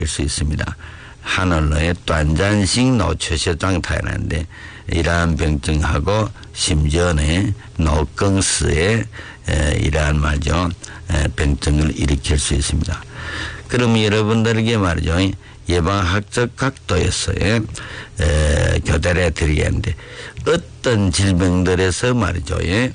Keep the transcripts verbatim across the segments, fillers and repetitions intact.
수 있습니다. 하늘로에 또한잔씩 노초셔장타라는데 이러한 병증하고 심전에 노경스에 이러한 말이죠 병증을 일으킬 수 있습니다. 그럼 여러분들에게 말이죠 예방학적 각도에서의 교대를 드리겠는데 어떤 질병들에서 말이죠 에,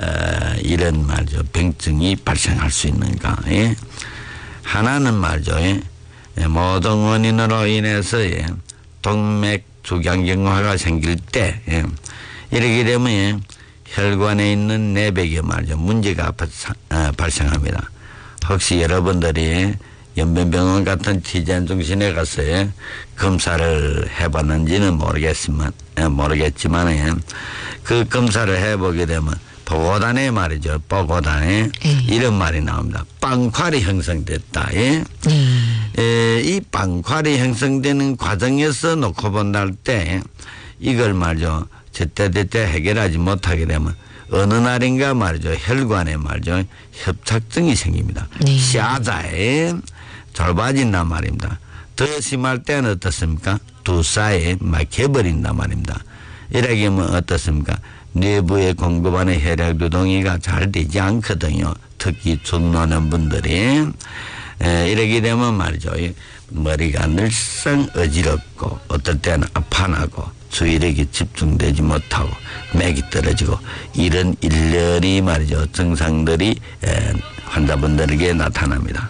이런 말이죠 병증이 발생할 수 있는가? 예? 하나는 말이죠 예? 모든 원인으로 인해서 예, 동맥 주경경화가 생길 때 예, 이렇게 되면 예, 혈관에 있는 내벽에 말이죠 문제가 어, 발생합니다. 혹시 여러분들이 연변병원 같은 티전 중심에 가서 예, 검사를 해봤는지는 모르겠지만 예, 모르겠지만 예, 그 검사를 해보게 되면 보고단에 말이죠. 보고단에 예. 이런 말이 나옵니다. 빵塊이 형성됐다. 예? 음. 에, 이 빵塊이 형성되는 과정에서 놓고 본다 할 때 이걸 말이죠. 제때제때 해결하지 못하게 되면 어느 날인가 말이죠. 혈관에 말이죠. 협착증이 생깁니다. 네. 시아자에 좁아진단 말입니다. 더 심할 때는 어떻습니까? 두사에 막혀버린단 말입니다. 이렇게 하면 어떻습니까? 뇌부에 공급하는 혈액 유동이가 잘 되지 않거든요. 특히 중노년 분들이 에, 이렇게 되면 말이죠. 머리가 늘상 어지럽고 어떨 때는 아파나고 주의력이 집중되지 못하고 맥이 떨어지고 이런 일련이 말이죠. 증상들이 에, 환자분들에게 나타납니다.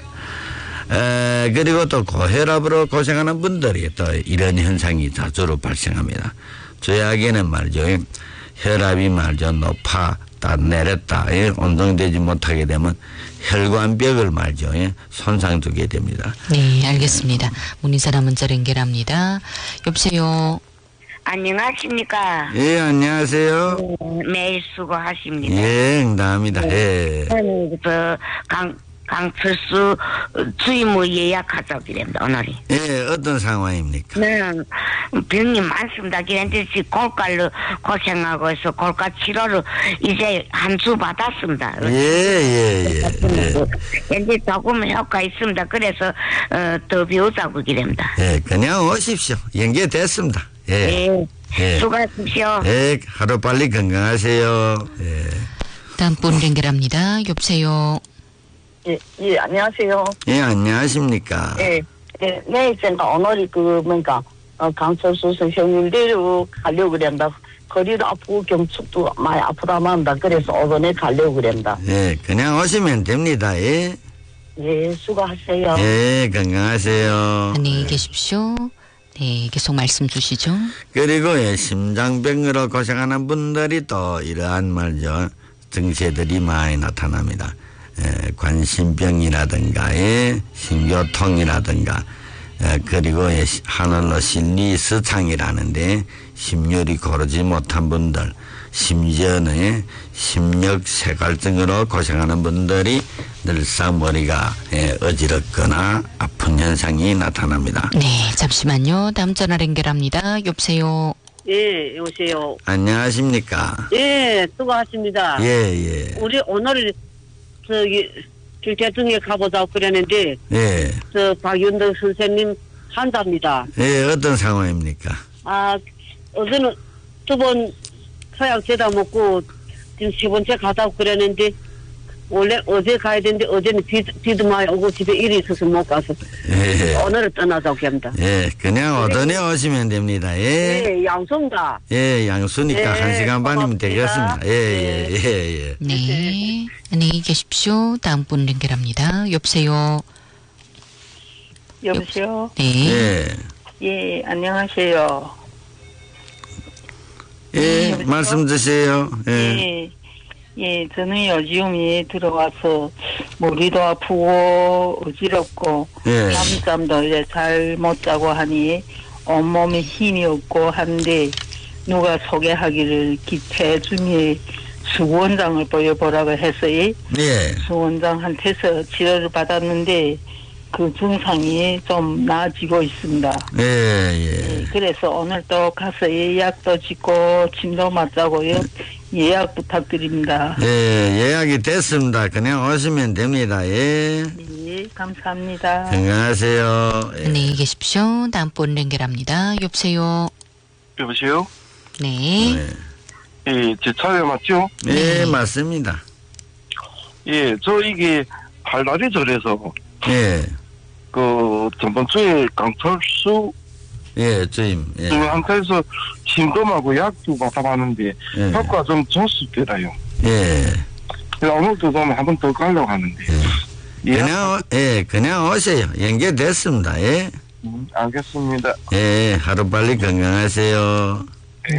에, 그리고 또 고혈압으로 고생하는 분들이 또 이런 현상이 자주로 발생합니다. 저에게는 말이죠. 혈압이 말이죠. 높았다 내렸다 예, 온정되지 못하게 되면 혈관벽을 말이죠. 예, 손상 주게 됩니다. 네, 알겠습니다. 문의사라 문자 연결합니다. 여보세요. 안녕하십니까? 예, 안녕하세요. 네, 매일 수고하십니다. 예, 응답합니다. 네. 예. 저 강 강철수 주임무 예약하자고 그랬는데 오늘이. 예, 어떤 상황입니까? 네, 병이 많습니다. 그런데 지금 골갈로 고생하고 해서 골가 치료를 이제 한 주 받았습니다. 예, 예, 예. 예. 이제 조금 효과 있습니다. 그래서 어, 더 배우자고 그럽니다. 예, 그냥 오십시오. 연계됐습니다. 예. 예. 예. 수고하십시오. 예, 하루 빨리 건강하세요. 예. 다음 분 연결합니다. 여보세요. 예, 예, 안녕하세요. 예, 안녕하십니까. 예, 예, 네, 제가 오늘이 그, 뭔가, 어, 강철수 선생님대로 가려고 그랬다. 거리도 아프고 경축도 많이 아프다만 한다. 그래서 오전에 가려고 그랬다. 예, 그냥 오시면 됩니다. 예. 예, 수고하세요. 예, 건강하세요. 안녕히 계십시오. 네, 계속 말씀 주시죠. 그리고 예, 심장병으로 고생하는 분들이 또 이러한 말이죠. 증세들이 많이 나타납니다. 에, 관심병이라든가 예, 신교통이라든가 에, 그리고 예, 하늘로 심리스창이라는데 심혈이 고르지 못한 분들 심전에 심력쇠갈증으로 고생하는 분들이 늘상 머리가 예, 어지럽거나 아픈 현상이 나타납니다. 네, 잠시만요. 다음 전화 연결합니다. 여보세요. 예, 여보세요. 안녕하십니까? 예, 수고하십니다. 예, 예. 우리 오늘, 저기, 주계증에 가보자고 그랬는데, 예. 저, 박윤덕 선생님 환자입니다. 예, 어떤 상황입니까? 아, 어제는 두 번 서약 재다 먹고, 지금 세 번째 가자고 그랬는데, 원래 어제 가야 되는데, 어제는 비, 비도 많이 오고 집에 일이 있어서 못 가서, 예. 오늘은 떠나자고 합니다. 예, 그냥 오전에 오시면 됩니다. 예. 예, 양송다. 예, 양수니까 예, 한 시간 반이면 고맙습니다. 되겠습니다. 예, 예, 예, 예. 네, 안녕히 계십시오. 다음 분 연결합니다. 여보세요. 여보세요? 네. 예. 예, 안녕하세요. 예, 여보세요? 말씀 주세요. 예. 예, 예, 저는 요즘에 들어와서 머리도 아프고 어지럽고 예. 잠잠도 이제 잘 못 자고 하니 온몸에 힘이 없고 한데 누가 소개하기를 기태 중에 수원장을 보여보라고 해서 예, 예. 수원장한테서 치료를 받았는데 그 증상이 좀 나아지고 있습니다. 예, 예. 예, 그래서 오늘 또 가서 예약도 짓고 침도 맞자고요. 예약 부탁드립니다. 예, 예약이 됐습니다. 그냥 오시면 됩니다. 예. 예, 예, 감사합니다. 건강하세요. 예. 안녕히 계십시오. 다음 분 연결합니다. 여보세요. 여보세요? 네. 네. 예, 제 차례 맞죠? 네, 맞습니다. 예, 저 이게 팔다리 절에서 예, 그 저번 주에 강철수 예, 주임. 예, 주한테서 심금하고 약도 받아봤는데 예. 효과 좀 좋습니다요. 예. 그래서 오늘도 좀 한 번 더 가려고 하는데. 예, 그냥, 예, 그냥 오세요. 연결됐습니다. 예. 음, 알겠습니다. 예, 하루빨리 건강하세요.